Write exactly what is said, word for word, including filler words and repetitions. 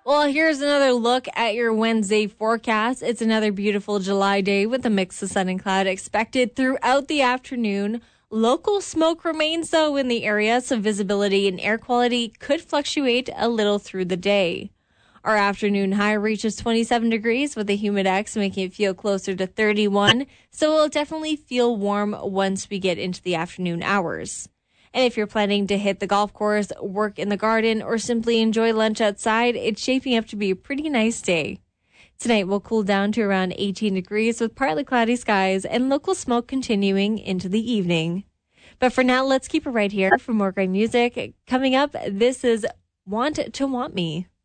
Well, here's another look at your Wednesday forecast. It's another beautiful July day with a mix of sun and cloud expected throughout the afternoon. Local smoke remains, though, in the area, so visibility and air quality could fluctuate a little through the day. Our afternoon high reaches twenty-seven degrees with a humidex making it feel closer to thirty-one, so it'll definitely feel warm once we get into the afternoon hours. And if you're planning to hit the golf course, work in the garden, or simply enjoy lunch outside, it's shaping up to be a pretty nice day. Tonight will cool down to around eighteen degrees with partly cloudy skies and local smoke continuing into the evening. But for now, let's keep it right here for more great music. Coming up, this is Want to Want Me.